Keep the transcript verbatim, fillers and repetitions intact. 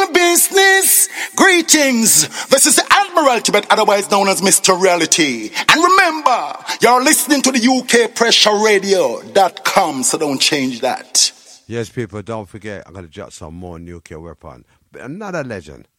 business. Greetings. This is the Admiralty, but otherwise known as Mister Reality. And remember, you're listening to the U K Pressure Radio dot com, so don't change that. Yes, people, don't forget, I'm going to jot some more nuclear weapon. Another legend.